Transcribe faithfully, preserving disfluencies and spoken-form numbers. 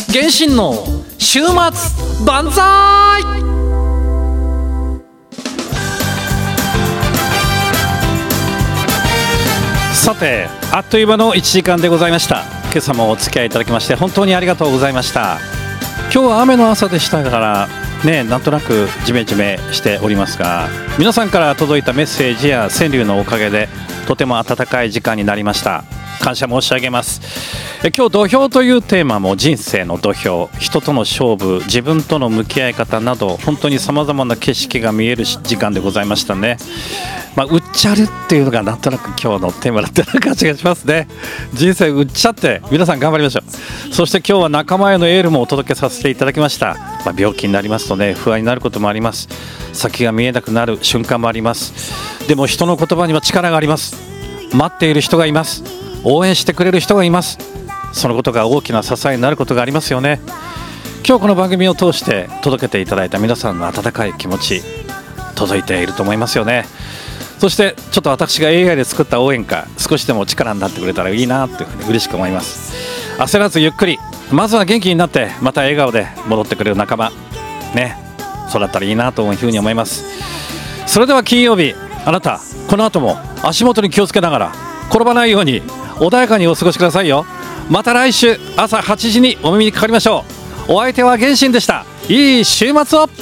原神の週末万歳。さて、あっという間のいちじかんでございました。今朝もお付き合いいただきまして本当にありがとうございました。今日は雨の朝でしたからね、なんとなくジメジメしておりますが、皆さんから届いたメッセージや川柳のおかげでとても温かい時間になりました。感謝申し上げます。え今日土俵というテーマも人生の土俵、人との勝負、自分との向き合い方など本当にさまざまな景色が見える時間でございましたね。まあ、うっちゃるっていうのがなんとなく今日のテーマだったような感じがしますね。人生うっちゃって皆さん頑張りましょう。そして今日は仲間へのエールもお届けさせていただきました。まあ、病気になりますとね、不安になることもあります。先が見えなくなる瞬間もあります。でも人の言葉には力があります。待っている人がいます。応援してくれる人がいます。そのことが大きな支えになることがありますよね。今日この番組を通して届けていただいた皆さんの温かい気持ち届いていると思いますよね。そしてちょっと私が エーアイ で作った応援歌、少しでも力になってくれたらいいなというふうに嬉しく思います。焦らずゆっくり、まずは元気になってまた笑顔で戻ってくれる仲間ね、そうだったらいいなというふうに思います。それでは金曜日、あなたこの後も足元に気をつけながら転ばないように穏やかにお過ごしくださいよ。また来週朝はちじにお耳にかかりましょう。お相手は原神でした。いい週末を。